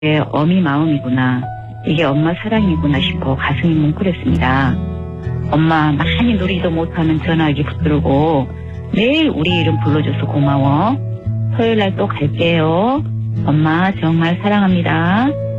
이게 어미 마음이구나. 이게 엄마 사랑이구나 싶어 가슴이 뭉클했습니다. 엄마 많이 누리지도 못하는 전화기 붙들고 매일 우리 이름 불러줘서 고마워. 토요일 날 또 갈게요. 엄마 정말 사랑합니다.